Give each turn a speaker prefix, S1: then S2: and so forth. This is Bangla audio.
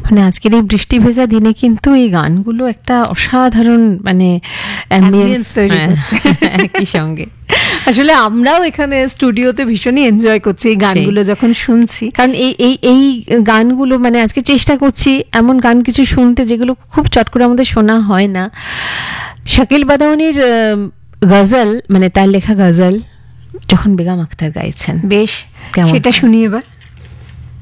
S1: মানে আজকের এই বৃষ্টি ভেজা দিনে কিন্তু এই গানগুলো একটা অসাধারণ মানে অ্যাম্বিয়েন্স
S2: তৈরি করছে
S1: একই সঙ্গে।
S2: আসলে আমরাও এখানে স্টুডিওতে ভীষণই এনজয় করছি এই গানগুলো যখন শুনছি,
S1: কারণ এই গানগুলো মানে আজকে চেষ্টা করছি এমন গান কিছু শুনতে যেগুলো খুব চট করে আমাদের শোনা হয় না। শাকিল বাদাউনির গজল, মানে তার লেখা গজল যখন বেগম আখতার গাইছেন,
S2: বেশ
S1: কেমন
S2: সেটা শুনি এবার।